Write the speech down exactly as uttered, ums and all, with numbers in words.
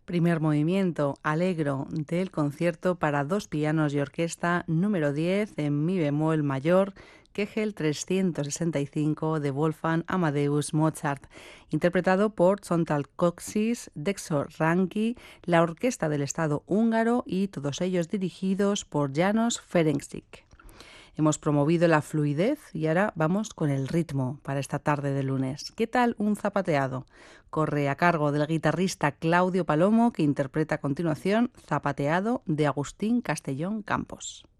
Primer movimiento, Allegro, del concierto para dos pianos y orquesta número diez en mi bemol mayor, Kegel trescientos sesenta y cinco de Wolfgang Amadeus Mozart, interpretado por Tzontal Kocsis, Dexo Ranki, la Orquesta del Estado húngaro y todos ellos dirigidos por János Ferenczik. Hemos promovido la fluidez y ahora vamos con el ritmo para esta tarde de lunes. ¿Qué tal un zapateado? Corre a cargo del guitarrista Claudio Palomo, que interpreta a continuación Zapateado de Agustín Castellón Campos.